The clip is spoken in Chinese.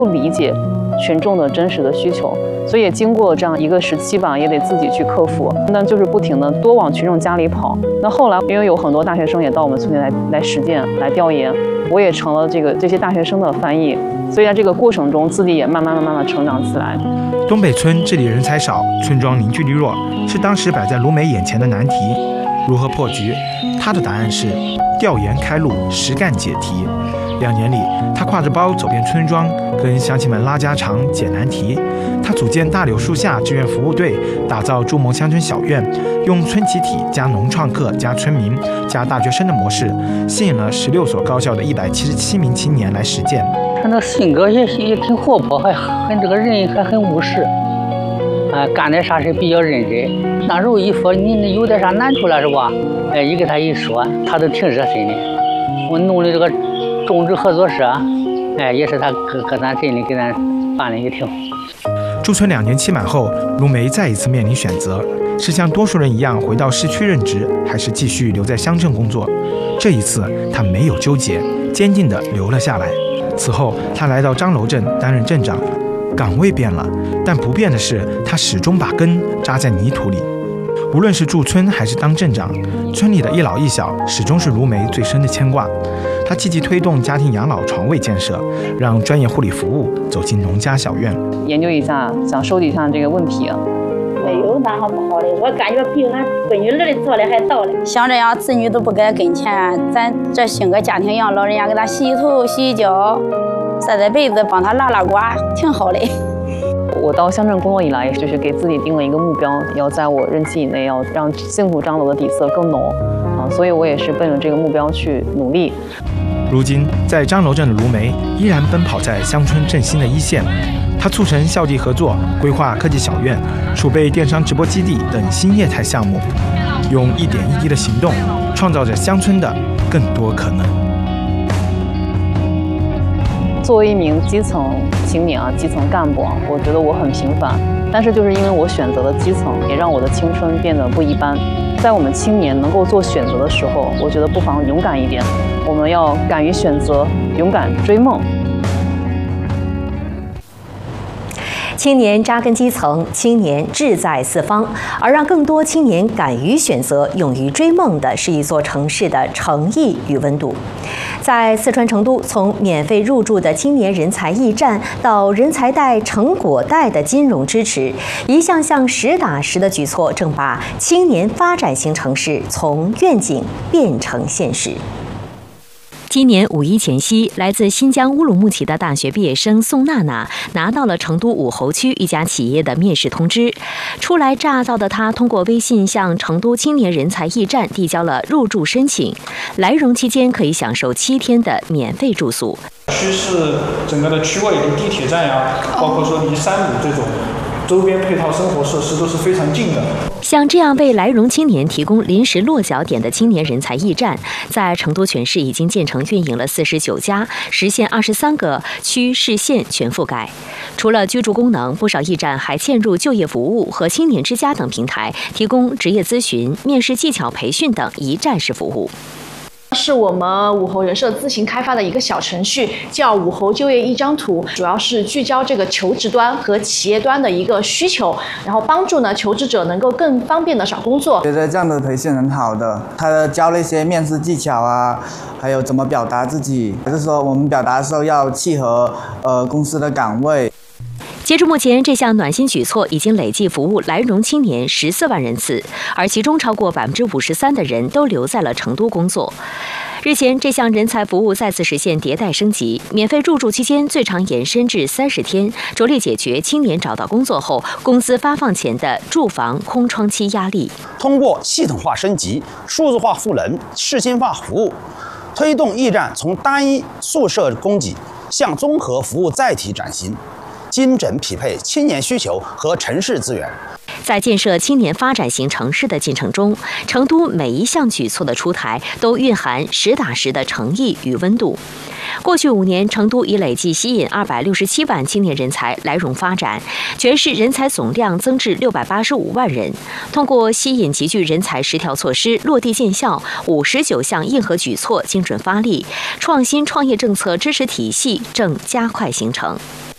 不理解群众的真实的需求，所以也经过这样一个时期吧，也得自己去克服。那就是不停的多往群众家里跑。那后来因为有很多大学生也到我们村里来实践、来调研，我也成了这些大学生的翻译，所以在这个过程中，自己也慢慢的成长起来。 东北村治理人才少，村庄凝聚力弱，是当时摆在卢梅眼前的难题。如何破局？他的答案是调研开路，实干解题。2年里，他挎着包走遍村庄，跟乡亲们拉家常、解难题。他组建大柳树下志愿服务队，打造筑梦乡村小院，用村集体加农创客加村民加大学生的模式，吸引了16所高校的177名青年来实践。 他那性格也挺活泼，还很这个人还很务实，干点啥事比较认真。那时候一说你有点啥难处了是吧？一给他一说，他都挺热心的。我弄的这个种植合作社，也是他搁咱镇里给咱办了一个挺好。 驻村2年期满后，卢梅再一次面临选择：是像多数人一样回到市区任职，还是继续留在乡镇工作？这一次，他没有纠结，坚定地留了下来。此后，他来到张楼镇担任镇长，岗位变了，但不变的是，他始终把根扎在泥土里。无论是驻村还是当镇长，村里的一老一小始终是卢梅最深的牵挂。他积极推动家庭养老床位建设，让专业护理服务走进农家小院。 研究一下，想收集一下这个问题。 没有哪好不好的，我感觉比俺闺女儿子做的还到了。像这样子女都不在跟前，咱这兴个家庭养老，人家给他洗洗头、洗洗脚、晒晒被子，帮他拉拉呱，挺好的。 我到乡镇工作以来，就是给自己定了一个目标，要在我任期以内要让幸福张楼的底色更浓所以我也是奔着这个目标去努力。 如今，在张楼镇的卢梅依然奔跑在乡村振兴的一线。他促成校地合作，规划科技小院，储备电商直播基地等新业态项目，用一点一滴的行动，创造着乡村的更多可能。 作为一名基层青年基层干部我觉得我很平凡，但是就是因为我选择了基层，也让我的青春变得不一般。在我们青年能够做选择的时候，我觉得不妨勇敢一点，我们要敢于选择，勇敢追梦。 青年扎根基层，青年志在四方，而让更多青年敢于选择、勇于追梦的是一座城市的诚意与温度。在四川成都，从免费入驻的青年人才驿站到人才贷、成果贷的金融支持，一项项实打实的举措，正把青年发展型城市从愿景变成现实。今年5一前夕，来自新疆乌鲁木齐的大学毕业生宋娜娜拿到了成都武侯区一家企业的面试通知。初来乍到的她通过微信向成都青年人才驿站递交了入驻申请。来蓉期间可以享受7天的免费住宿。 区是整个的区位离地铁站包括说离山姆这种周边配套生活设施都是非常近的。 像这样为来蓉青年提供临时落脚点的青年人才驿站，在成都全市已经建成运营了49家，实现23个区市县全覆盖。除了居住功能，不少驿站还嵌入就业服务和青年之家等平台，提供职业咨询、面试技巧培训等一站式服务。 是我们武侯人社自行开发的一个小程序，叫武侯就业一张图，主要是聚焦这个求职端和企业端的一个需求，然后帮助求职者能够更方便的找工作。 觉得这样的培训很好的，他教了一些面试技巧还有怎么表达自己，就是说我们表达的时候要契合公司的岗位。 截至目前，这项暖心举措已经累计服务来蓉青年14万人次，而其中超过53%的人都留在了成都工作。日前，这项人才服务再次实现迭代升级，免费入驻期间最长延伸至30天，着力解决青年找到工作后工资发放前的住房空窗期压力。 通过系统化升级、数字化赋能、市心化服务，推动驿站从单一宿舍供给向综合服务载体转型，精准匹配青年需求和城市资源。 在建设青年发展型城市的进程中，成都每一项举措的出台都蕴含实打实的诚意与温度。过去5年，成都已累计吸引267万青年人才来蓉发展，全市人才总量增至685万人。通过吸引集聚人才10条措施落地见效，59项硬核举措精准发力，创新创业政策支持体系正加快形成。